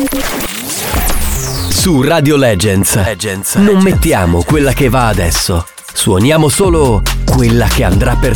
Su Radio Legends non mettiamo quella che va adesso, suoniamo solo quella che andrà per